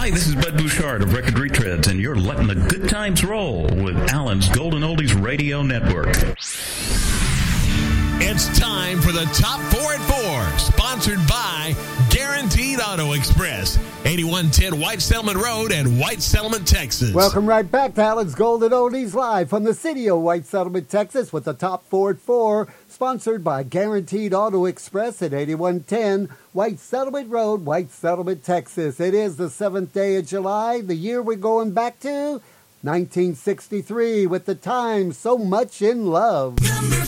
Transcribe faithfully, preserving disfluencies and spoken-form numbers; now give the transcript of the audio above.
Hi, this is Bud Bouchard of Record Retreads, and you're letting the good times roll with Allen's Golden Oldies Radio Network. It's time for the Top four at four, sponsored by Guaranteed Auto Express, eighty-one ten White Settlement Road in White Settlement, Texas. Welcome right back to Allen's Golden Oldies, live from the city of White Settlement, Texas, with the Top four at four, sponsored by Guaranteed Auto Express at eighty-one ten White Settlement Road, White Settlement, Texas. It is the seventh day of July, the year we're going back to, nineteen sixty-three, with the time So Much in Love. Number